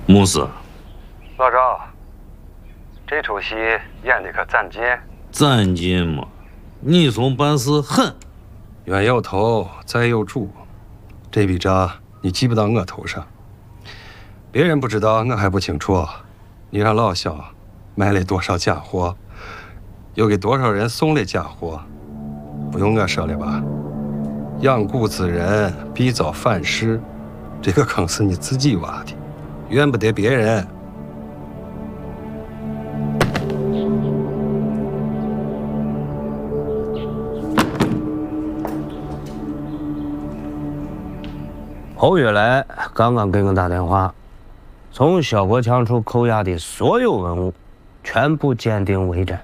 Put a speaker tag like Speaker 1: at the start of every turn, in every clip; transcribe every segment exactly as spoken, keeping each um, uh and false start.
Speaker 1: 穆斯，
Speaker 2: 老赵，这出戏演的可攒劲。
Speaker 1: 攒劲嘛，你总办事狠。
Speaker 2: 冤有头，债有主，这笔账你记不到我头上。别人不知道，我还不清楚。你让老小买了多少假货，又给多少人送了假货，不用我说了吧？养蛊之人必遭反噬，这个坑是你自己挖的，怨不得别人。
Speaker 3: 侯月来刚刚给我打电话，从肖国强处扣押的所有文物，全部鉴定为真。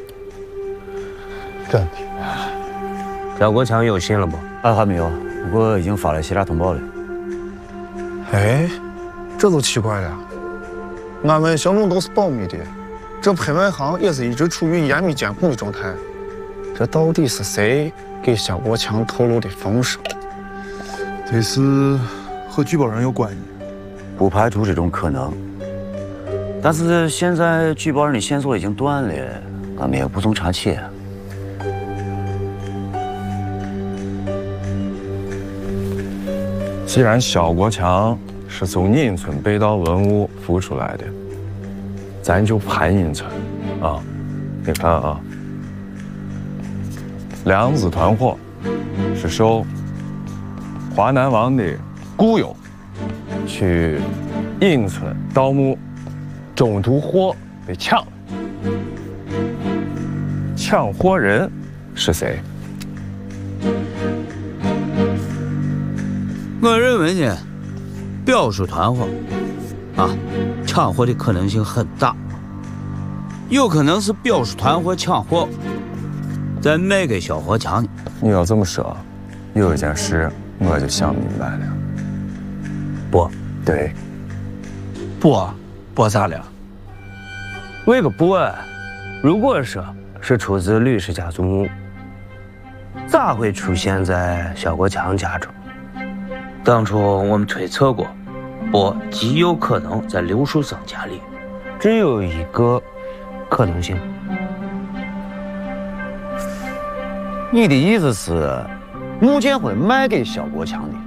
Speaker 4: 真的？
Speaker 3: 肖国强有信了不？
Speaker 5: 啊，还没有，不过已经发了协查通报了。
Speaker 4: 哎，这就奇怪了，俺们行动都是保密的，这拍卖行也是一直处于严密监控的状态。这到底是谁给肖国强透露的风声？
Speaker 6: 这事和举报人有关系，
Speaker 5: 不排除这种可能。但是现在举报人的线索已经断了，俺们也无从查起。
Speaker 7: 既然肖国强是从宁村被盗文物孵出来的，咱就盘宁村啊！你看啊，梁子团伙是受华南王的雇佣，去宁村盗墓，中途货被抢了，抢货人是谁？
Speaker 8: 我认为呢，表叔团伙啊，抢货的可能性很大，有可能是表叔团伙抢货，再卖给小国强呢。
Speaker 7: 你要这么说，有一件事我就想明白了。
Speaker 3: 不
Speaker 7: 对，
Speaker 8: 不不咋了？
Speaker 3: 为个不啊？如果说是出自吕氏家族墓，咋会出现在小国强家中？当初我们推测过，不极有可能在刘树森家里，只有一个可能性。
Speaker 5: 你的意思是，穆建辉卖给肖国强的？